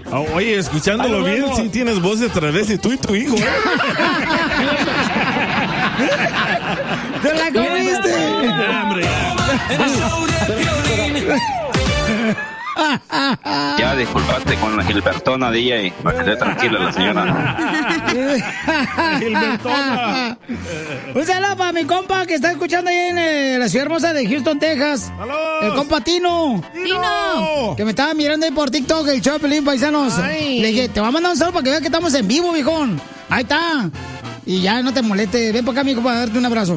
Oye, escuchándolo bien, sí tienes voz de travesti, tú y tu hijo, ¿eh? ¡Te la comiste! Ya disculpaste con la Gilbertona, DJ, para que esté tranquila la señora. Gilbertona. Un saludo para mi compa que está escuchando ahí en la ciudad hermosa de Houston, Texas. ¡Saludos! El compa Tino. ¡Tino! Que me estaba mirando ahí por TikTok, el show de Pelín, paisanos. Ay. Le dije, te voy a mandar un saludo para que veas que estamos en vivo, viejón. Ahí está. Y ya no te moleste. Ven para acá, mijo, para darte un abrazo.